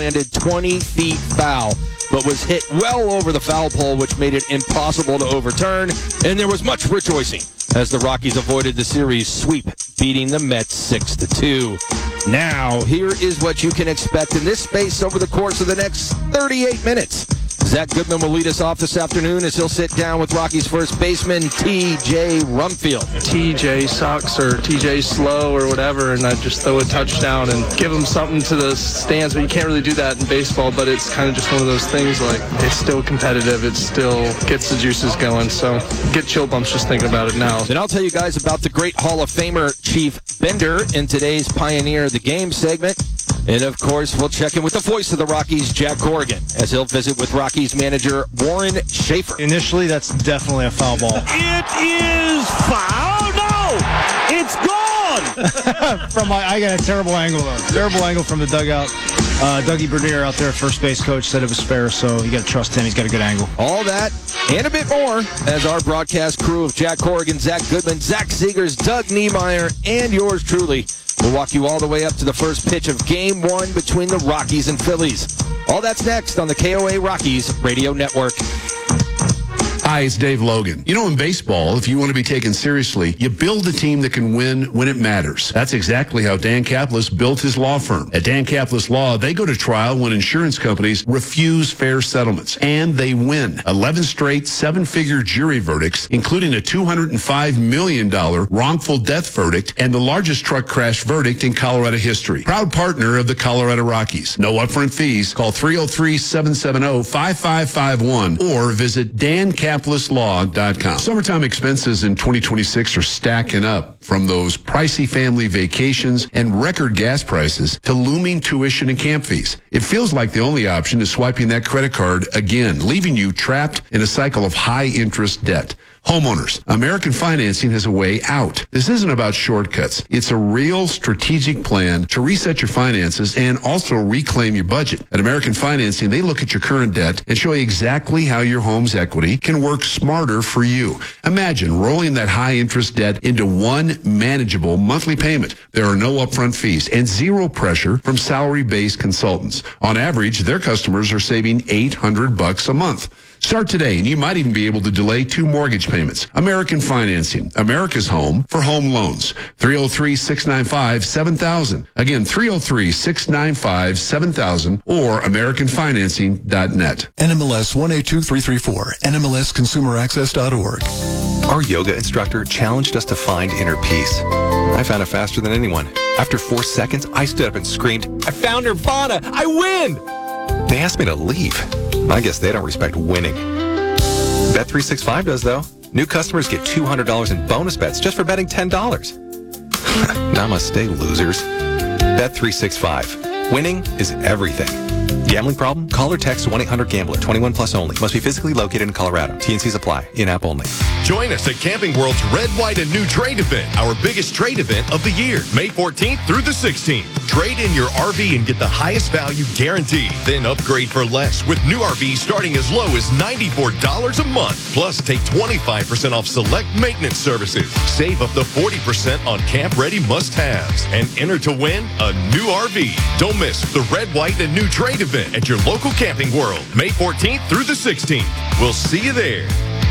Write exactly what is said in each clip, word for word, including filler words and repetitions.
landed twenty feet foul, but was hit well over the foul pole, which made it impossible to overturn, and there was much rejoicing as the Rockies avoided the series sweep, beating the Mets six to two. Now, here is what you can expect in this space over the course of the next thirty-eight minutes. Zach Goodman will lead us off this afternoon as he'll sit down with Rockies first baseman T J Rumfield. T J sucks or T J slow or whatever, and I just throw a touchdown and give him something to the stands. But you can't really do that in baseball, but it's kind of just one of those things, like, it's still competitive. It still gets the juices going. So get chill bumps just thinking about it now. Then I'll tell you guys about the great Hall of Famer Chief Bender in today's Pioneer of the Game segment. And, of course, we'll check in with the voice of the Rockies, Jack Corrigan, as he'll visit with Rockies manager Warren Schaefer. Initially, that's definitely a foul ball. It is foul. No, it's gone. From my, I got a terrible angle, though. Terrible angle from the dugout. Uh, Dougie Bernier out there, first base coach, said it was fair, so you got to trust him. He's got a good angle. All that and a bit more as our broadcast crew of Jack Corrigan, Zach Goodman, Zach Seegers, Doug Niemeyer, and yours truly will walk you all the way up to the first pitch of Game One between the Rockies and Phillies. All that's next on the K O A Rockies Radio Network. Hi, it's Dave Logan. You know, in baseball, if you want to be taken seriously, you build a team that can win when it matters. That's exactly how Dan Caplis built his law firm. At Dan Caplis Law, they go to trial when insurance companies refuse fair settlements, and they win. eleven straight seven-figure jury verdicts, including a two hundred five million dollars wrongful death verdict and the largest truck crash verdict in Colorado history. Proud partner of the Colorado Rockies. No upfront fees. Call three oh three, seven seven oh, five five five one or visit Dan Caplis law dot com. Summertime expenses in twenty twenty-six are stacking up, from those pricey family vacations and record gas prices to looming tuition and camp fees. It feels like the only option is swiping that credit card again, leaving you trapped in a cycle of high interest debt. Homeowners, American Financing has a way out. This isn't about shortcuts. It's a real strategic plan to reset your finances and also reclaim your budget. At American Financing, they look at your current debt and show you exactly how your home's equity can work smarter for you. Imagine rolling that high-interest debt into one manageable monthly payment. There are no upfront fees and zero pressure from salary-based consultants. On average, their customers are saving eight hundred bucks a month. Start today, and you might even be able to delay two mortgage payments. American Financing, America's home for home loans. three oh three, six nine five, seven thousand. Again, three oh three, six nine five, seven thousand or American Financing dot net. N M L S one eight two three three four, N M L S consumer access dot org. Our yoga instructor challenged us to find inner peace. I found it faster than anyone. After four seconds, I stood up and screamed, "I found Nirvana! I win!" They asked me to leave. I guess they don't respect winning. Bet three sixty-five does, though. New customers get two hundred dollars in bonus bets just for betting ten dollars. Namaste, losers. Bet three sixty-five. Winning is everything. Gambling problem? Call or text one eight hundred gambler. twenty-one plus only. Must be physically located in Colorado. T and Cs apply. In-app only. Join us at Camping World's Red, White, and New Trade event, our biggest trade event of the year, May fourteenth through the sixteenth. Trade in your R V and get the highest value guaranteed. Then upgrade for less with new R Vs starting as low as ninety-four dollars a month. Plus, take twenty-five percent off select maintenance services. Save up to forty percent on camp-ready must-haves. And enter to win a new R V. Don't miss the Red, White, and New Trade event at your local Camping World, May fourteenth through the sixteenth. We'll see you there.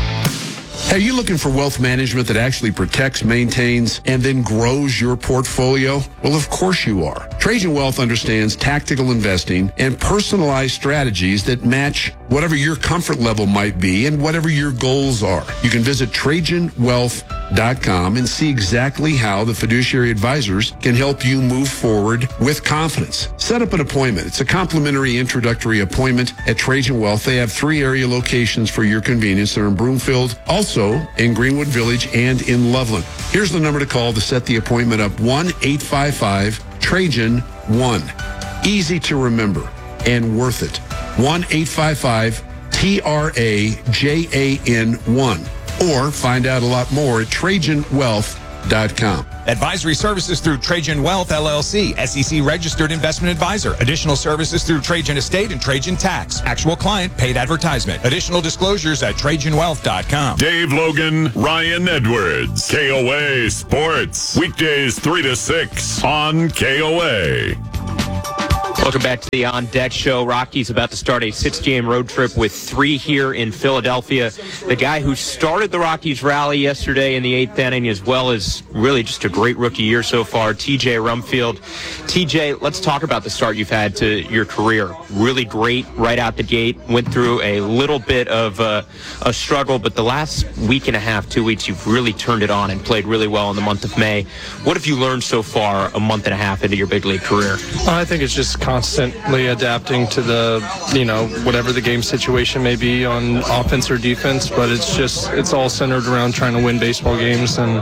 Are you looking for wealth management that actually protects, maintains, and then grows your portfolio? Well, of course you are. Trajan Wealth understands tactical investing and personalized strategies that match whatever your comfort level might be and whatever your goals are. You can visit Trajan Wealth dot com and see exactly how the fiduciary advisors can help you move forward with confidence. Set up an appointment. It's a complimentary introductory appointment at Trajan Wealth. They have three area locations for your convenience. They're in Broomfield, also in Greenwood Village, and in Loveland. Here's the number to call to set the appointment up: one eight five five Trajan one. Easy to remember and worth it. one eight five five T R A J A N one. Or find out a lot more at Trajan Wealth dot com. Advisory services through Trajan Wealth, L L C, S E C registered investment advisor. Additional services through Trajan Estate and Trajan Tax. Actual client paid advertisement. Additional disclosures at Trajan Wealth dot com. Dave Logan, Ryan Edwards, K O A Sports. Weekdays three to six on K O A. Welcome back to the On Deck Show. Rockies about to start a six-game road trip with three here in Philadelphia. The guy who started the Rockies rally yesterday in the eighth inning, as well as really just a great rookie year so far, T J Rumfield. T J, let's talk about the start you've had to your career. Really great right out the gate. Went through a little bit of uh, a struggle, but the last week and a half, two weeks, you've really turned it on and played really well in the month of May. What have you learned so far a month and a half into your big league career? I think it's just constantly adapting to the, you know, whatever the game situation may be on offense or defense, but it's just, it's all centered around trying to win baseball games and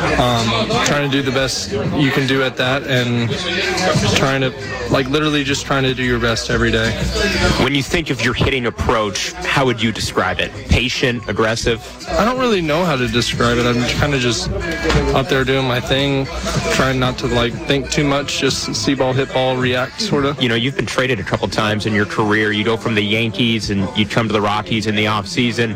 um, trying to do the best you can do at that and trying to, like, literally just trying to do your best every day. When you think of your hitting approach, how would you describe it? Patient, aggressive? I don't really know how to describe it. I'm kind of just out there doing my thing, trying not to, like, think too much, just see ball, hit ball, react, sort of. You know, you've been traded a couple times in your career. You go from the Yankees and you come to the Rockies in the offseason.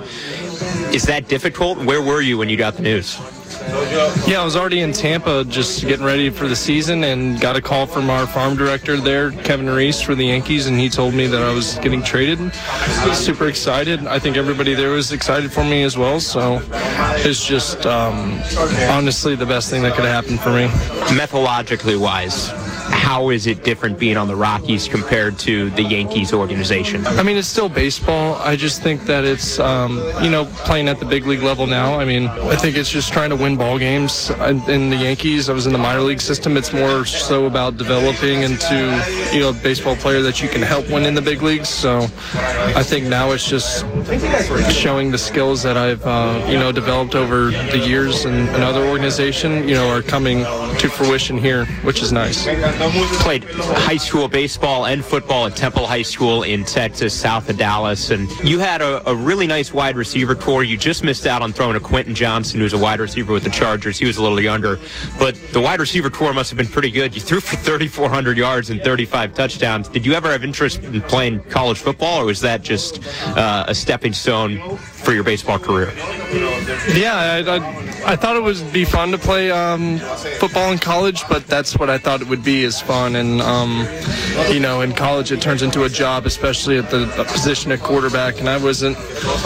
Is that difficult? Where were you when you got the news? Yeah, I was already in Tampa just getting ready for the season and got a call from our farm director there, Kevin Reese, for the Yankees, and he told me that I was getting traded. I was super excited. I think everybody there was excited for me as well, so it's just um, honestly the best thing that could have happened for me. Methodologically wise, how is it different being on the Rockies compared to the Yankees organization? I mean, it's still baseball. I just think that it's, um, you know, playing at the big league level now. I mean, I think it's just trying to win ball games. In the Yankees, I was in the minor league system. It's more so about developing into, you know, a baseball player that you can help win in the big leagues. So I think now it's just showing the skills that I've, uh, you know, developed over the years in another organization, you know, are coming to fruition here, which is nice. Played high school baseball and football at Temple High School in Texas, south of Dallas, and you had a, a really nice wide receiver core. You just missed out on throwing to Quentin Johnson, who's a wide receiver with the Chargers. He was a little younger, but the wide receiver core must have been pretty good. You threw for thirty-four hundred yards and thirty-five touchdowns. Did you ever have interest in playing college football, or was that just uh, a stepping stone for your baseball career? Yeah, I, I, I thought it would be fun to play um, football in college, but that's what I thought it would be, is fun. And, um, you know, in college it turns into a job, especially at the position of quarterback. And I wasn't,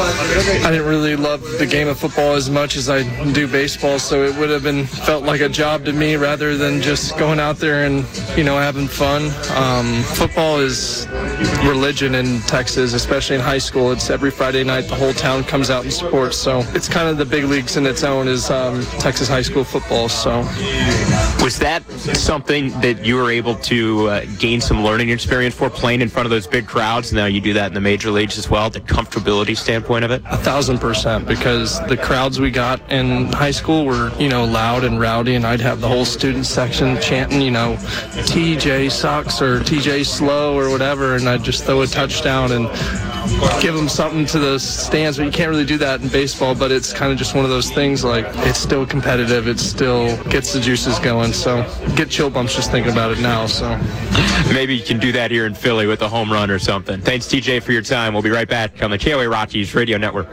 I didn't really love the game of football as much as I do baseball, so it would have been felt like a job to me rather than just going out there and, you know, having fun. Um, football is religion in Texas, especially in high school. It's every Friday night, the whole town comes out and supports. So it's kind of the big leagues in its own is um, Texas high school football. So was that something that you were able to uh, gain some learning experience for, playing in front of those big crowds? Now you do that in the major leagues as well, the comfortability standpoint of it? A thousand percent, because the crowds we got in high school were, you know, loud and rowdy, and I'd have the whole student section chanting, you know, T J sucks or T J slow or whatever, and I'd just throw a touchdown and give them something to the stands. But you can't really do that in baseball, but it's kind of just one of those things, like, it's still competitive, it still gets the juices going, so get chill bumps just thinking about it now. So maybe you can do that here in Philly with a home run or something. Thanks, T J, for your time. We'll be right back on the K O A Rockies Radio Network.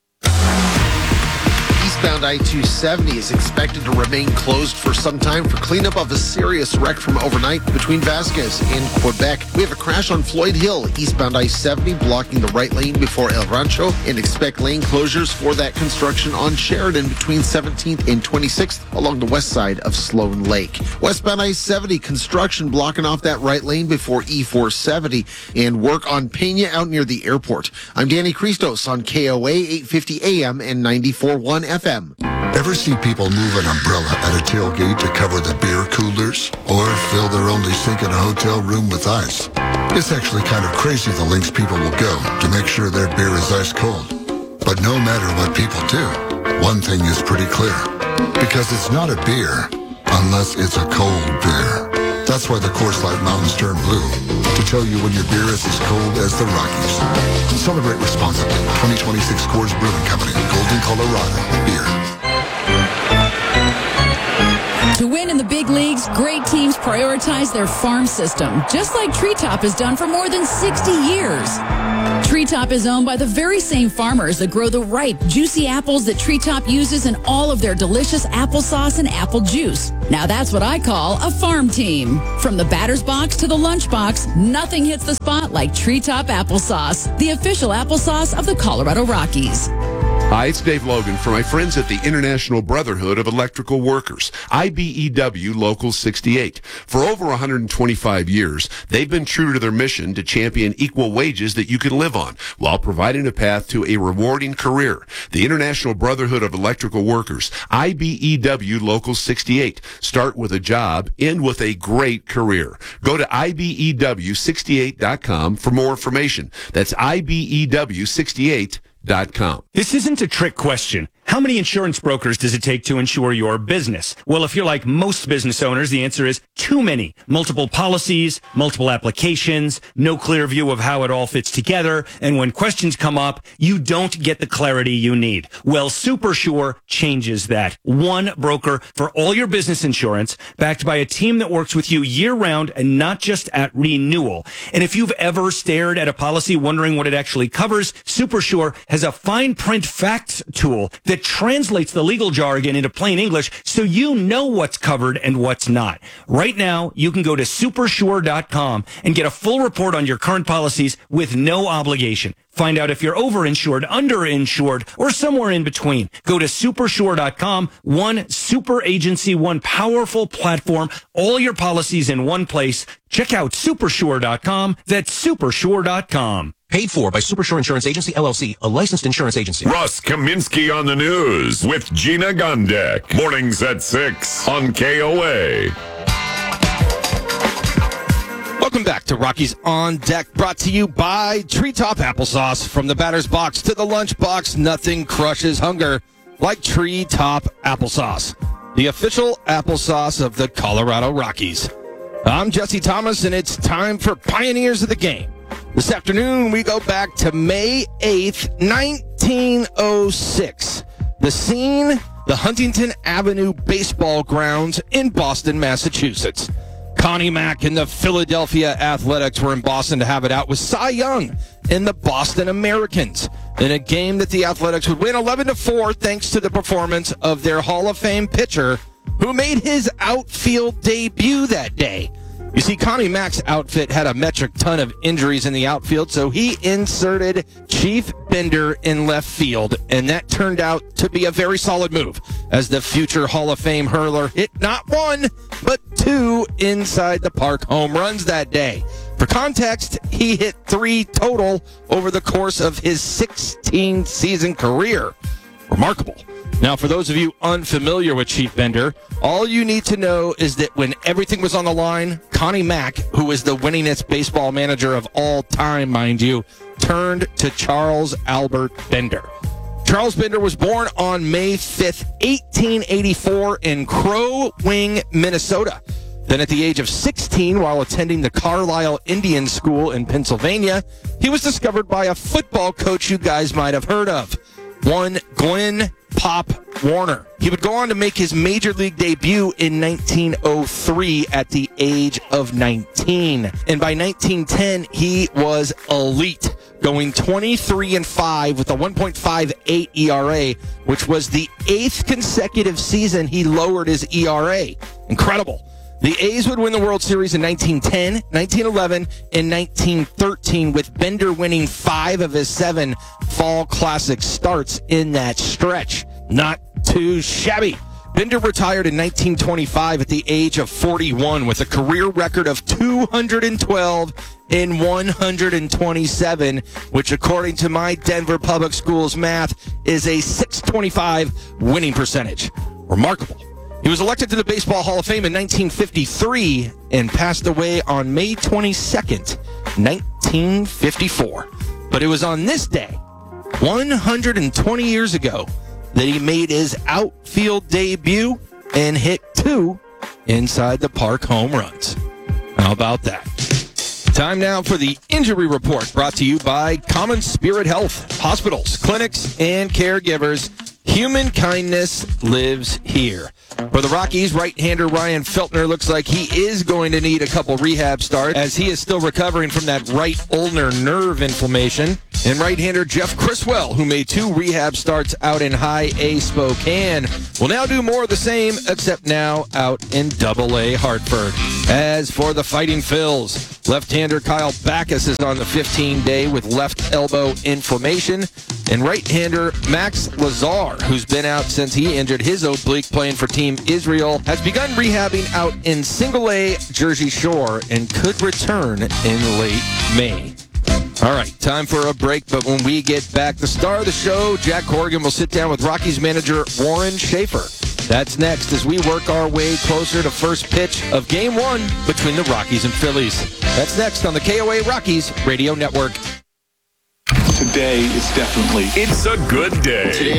Eastbound I two seventy is expected to remain closed for some time for cleanup of a serious wreck from overnight between Vasquez and Quebec. We have a crash on Floyd Hill, eastbound I seventy, blocking the right lane before El Rancho, and expect lane closures for that construction on Sheridan between seventeenth and twenty-sixth along the west side of Sloan Lake. Westbound I seventy, construction blocking off that right lane before E four seventy, and work on Pena out near the airport. I'm Danny Christos on K O A eight fifty A M and ninety-four point one F M. Ever see people move an umbrella at a tailgate to cover the beer coolers? Or fill their only sink in a hotel room with ice? It's actually kind of crazy the lengths people will go to make sure their beer is ice cold. But no matter what people do, one thing is pretty clear. Because it's not a beer unless it's a cold beer. That's why the Coors Light Mountains turn blue, to tell you when your beer is as cold as the Rockies. Celebrate responsibly. twenty twenty-six Coors Brewing Company, Golden, Colorado. Beer. To win in the big leagues, great teams prioritize their farm system, just like Treetop has done for more than sixty years. Treetop is owned by the very same farmers that grow the ripe, juicy apples that Treetop uses in all of their delicious applesauce and apple juice. Now that's what I call a farm team. From the batter's box to the lunch box, nothing hits the spot like Treetop applesauce, the official applesauce of the Colorado Rockies. Hi, it's Dave Logan for my friends at the International Brotherhood of Electrical Workers, I B E W Local sixty-eight. For over one hundred twenty-five years, they've been true to their mission to champion equal wages that you can live on while providing a path to a rewarding career. The International Brotherhood of Electrical Workers, I B E W Local sixty-eight. Start with a job, end with a great career. Go to I B E W sixty-eight dot com for more information. That's I B E W sixty-eight dot com. This isn't a trick question. How many insurance brokers does it take to insure your business? Well, if you're like most business owners, the answer is too many. Multiple policies, multiple applications, no clear view of how it all fits together, and when questions come up, you don't get the clarity you need. Well, SuperSure changes that. One broker for all your business insurance, backed by a team that works with you year-round and not just at renewal. And if you've ever stared at a policy wondering what it actually covers, SuperSure has a fine print facts tool that translates the legal jargon into plain English so you know what's covered and what's not. Right now, you can go to super sure dot com and get a full report on your current policies with no obligation. Find out if you're overinsured, underinsured, or somewhere in between. Go to super sure dot com, one super agency, one powerful platform, all your policies in one place. Check out super sure dot com. That's super sure dot com. Paid for by SuperSure Insurance Agency, L L C, a licensed insurance agency. Russ Kaminsky on the news with Gina Gondek. Mornings at six on K O A. Welcome back to Rockies on Deck, brought to you by Treetop Applesauce. From the batter's box to the lunch box, nothing crushes hunger like Treetop Applesauce, the official applesauce of the Colorado Rockies. I'm Jesse Thomas, and it's time for Pioneers of the Game. This afternoon, we go back to May eighth, nineteen oh six. The scene, the Huntington Avenue Baseball Grounds in Boston, Massachusetts. Connie Mack and the Philadelphia Athletics were in Boston to have it out with Cy Young and the Boston Americans in a game that the Athletics would win eleven to four thanks to the performance of their Hall of Fame pitcher who made his outfield debut that day. You see, Connie Mack's outfit had a metric ton of injuries in the outfield, so he inserted Chief Bender in left field, and that turned out to be a very solid move, as the future Hall of Fame hurler hit not one, but two inside the park home runs that day. For context, he hit three total over the course of his sixteen-season career. Remarkable. Now, for those of you unfamiliar with Chief Bender, all you need to know is that when everything was on the line, Connie Mack, who is the winningest baseball manager of all time, mind you, turned to Charles Albert Bender. Charles Bender was born on May fifth, eighteen eighty-four in Crow Wing, Minnesota. Then at the age of sixteen, while attending the Carlisle Indian School in Pennsylvania, he was discovered by a football coach you guys might have heard of, one Glenn Pop Warner. He would go on to make his major league debut in nineteen oh three at the age of nineteen. And by nineteen ten, he was elite, going twenty-three and five with a one point five eight E R A, which was the eighth consecutive season he lowered his E R A. Incredible. The A's would win the World Series in nineteen ten, nineteen eleven, and nineteen thirteen, with Bender winning five of his seven Fall Classic starts in that stretch. Not too shabby. Bender retired in nineteen twenty-five at the age of forty-one with a career record of two hundred twelve and one hundred twenty-seven, which according to my Denver Public Schools math is a six twenty-five winning percentage. Remarkable. He was elected to the Baseball Hall of Fame in nineteen fifty-three and passed away on May twenty-second, nineteen fifty-four. But it was on this day, one hundred twenty years ago, that he made his outfield debut and hit two inside the park home runs. How about that? Time now for the injury report, brought to you by Common Spirit Health. Hospitals, clinics, and caregivers Human kindness lives here. For the Rockies, right-hander Ryan Feltner looks like he is going to need a couple rehab starts as he is still recovering from that right ulnar nerve inflammation. And right-hander Jeff Criswell, who made two rehab starts out in High A Spokane, will now do more of the same, except now out in Double A Hartford. As for the Fighting Phils, left-hander Kyle Backus is on the fifteen-day with left elbow inflammation. And right-hander Max Lazar, who's been out since he injured his oblique playing for Team Israel, has begun rehabbing out in Single A Jersey Shore and could return in late May. All right, time for a break, but when we get back, the star of the show, Jack Corrigan, will sit down with Rockies manager Warren Schaefer. That's next as we work our way closer to first pitch of Game one between the Rockies and Phillies. That's next on the K O A Rockies Radio Network. Today is definitely... It's a good day. Today